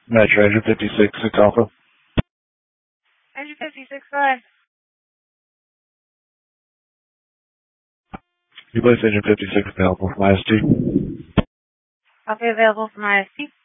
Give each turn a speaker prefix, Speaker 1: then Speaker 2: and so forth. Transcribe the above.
Speaker 1: Metro Engine 56, 6 Alpha.
Speaker 2: Engine 56, go ahead.
Speaker 1: You place Engine 56 available from IST.
Speaker 2: Okay, available from IST.